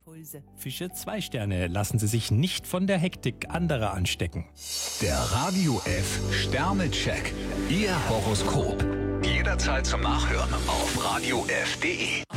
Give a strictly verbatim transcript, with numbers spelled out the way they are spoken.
Impulse. Fische zwei Sterne, lassen Sie sich nicht von der Hektik anderer anstecken. Der Radio F Sternecheck. Ihr Horoskop. Jederzeit zum Nachhören auf radio f punkt de.